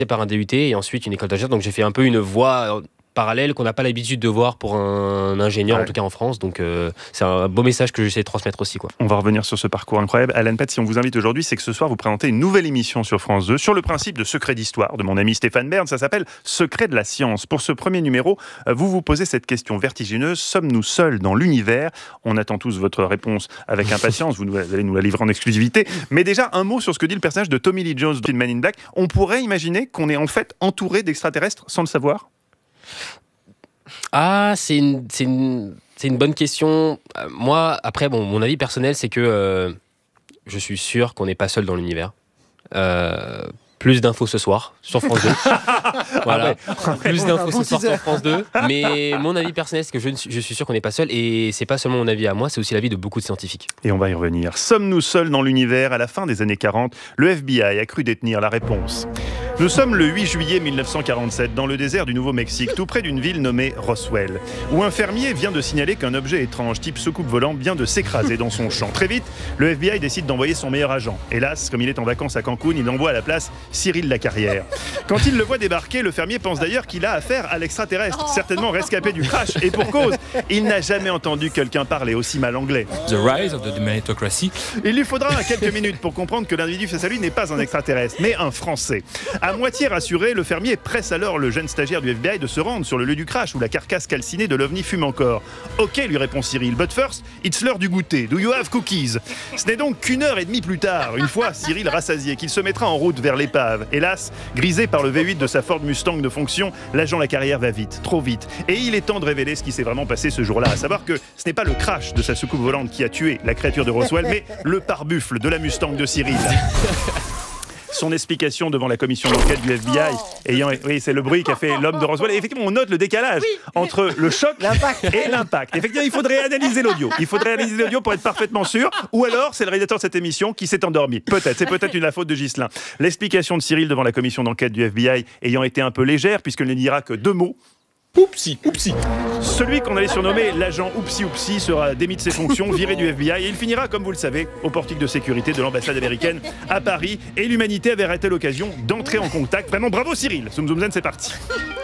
par un DUT et ensuite une école d'ingénieur. Donc j'ai fait un peu une voie parallèle qu'on n'a pas l'habitude de voir pour un ingénieur, en tout cas en France. Donc c'est un beau message que j'essaie de transmettre aussi, quoi. On va revenir sur ce parcours incroyable. Alan Pett, si on vous invite aujourd'hui, c'est que ce soir vous présentez une nouvelle émission sur France 2 sur le principe de Secret d'Histoire de mon ami Stéphane Bern. Ça s'appelle Secret de la science. Pour ce premier numéro, vous vous posez cette question vertigineuse: sommes-nous seuls dans l'univers? On attend tous votre réponse avec impatience. Vous allez nous la livrer en exclusivité. Mais déjà, un mot sur ce que dit le personnage de Tommy Lee Jones dans Man in Black. On pourrait imaginer qu'on est en fait entouré d'extraterrestres sans le savoir? Ah, c'est une bonne question. Moi, après, mon avis personnel, c'est que je suis sûr qu'on n'est pas seul dans l'univers. Plus d'infos ce soir sur France 2. Voilà. Plus d'infos ce soir sur France 2. Mais mon avis personnel, c'est que je suis sûr qu'on n'est pas seul. Et c'est pas seulement mon avis à moi, c'est aussi l'avis de beaucoup de scientifiques. Et on va y revenir. Sommes-nous seuls dans l'univers? À la fin des années 40, le FBI a cru détenir la réponse. Nous sommes le 8 juillet 1947 dans le désert du Nouveau-Mexique, tout près d'une ville nommée Roswell, où un fermier vient de signaler qu'un objet étrange type soucoupe volante vient de s'écraser dans son champ. Très vite, le FBI décide d'envoyer son meilleur agent. Hélas, comme il est en vacances à Cancun, il envoie à la place Cyril Lacarrière. Quand il le voit débarquer, le fermier pense d'ailleurs qu'il a affaire à l'extraterrestre, certainement rescapé du crash. Et pour cause, il n'a jamais entendu quelqu'un parler aussi mal anglais. The rise of the meritocracy. Il lui faudra quelques minutes pour comprendre que l'individu face à lui n'est pas un extraterrestre, mais un Français. À moitié rassuré, le fermier presse alors le jeune stagiaire du FBI de se rendre sur le lieu du crash où la carcasse calcinée de l'OVNI fume encore. Ok, lui répond Cyril, but first, it's l'heure du goûter. Do you have cookies? Ce n'est donc qu'une heure et demie plus tard, une fois Cyril rassasié, qu'il se mettra en route vers l'épave. Hélas, grisé par le V8 de sa Ford Mustang de fonction, l'agent Lacarrière va vite, trop vite. Et il est temps de révéler ce qui s'est vraiment passé ce jour-là, à savoir que ce n'est pas le crash de sa soucoupe volante qui a tué la créature de Roswell, mais le pare-buffle de la Mustang de Cyril. Son explication devant la commission d'enquête du FBI oui, c'est le bruit qu'a fait l'homme de Roswell. Et effectivement, on note le décalage entre le choc et l'impact. Effectivement, il faudrait analyser l'audio. Il faudrait analyser l'audio pour être parfaitement sûr. Ou alors, c'est le réalisateur de cette émission qui s'est endormi. Peut-être. C'est peut-être la faute de Ghislain. L'explication de Cyril devant la commission d'enquête du FBI ayant été un peu légère, puisqu'il ne dira que 2 mots. Oupsi, oupsi. Celui qu'on allait surnommer l'agent Oupsi Oupsi sera démis de ses fonctions, viré du FBI, et il finira, comme vous le savez, au portique de sécurité de l'ambassade américaine à Paris. Et l'humanité avait raté l'occasion d'entrer en contact. Vraiment, bravo Cyril. Zoom Zoom Zen, c'est parti.